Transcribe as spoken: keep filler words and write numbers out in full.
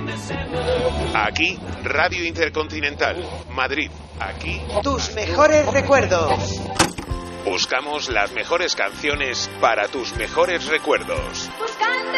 Aquí, Radio Intercontinental, Madrid. Aquí, tus mejores recuerdos. Buscamos las mejores canciones para tus mejores recuerdos. Busca